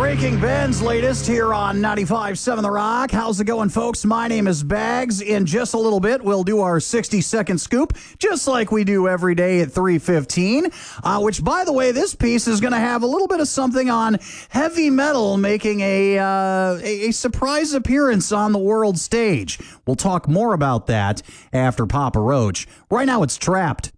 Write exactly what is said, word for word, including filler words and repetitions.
Breaking Ben's latest here on ninety-five point seven The Rock. How's it going, folks? My name is Bags. In just a little bit, we'll do our sixty-second scoop, just like we do every day at three fifteen, uh, which, by the way, this piece is going to have a little bit of something on heavy metal making a, uh, a, a surprise appearance on the world stage. We'll talk more about that after Papa Roach. Right now, it's Trapped.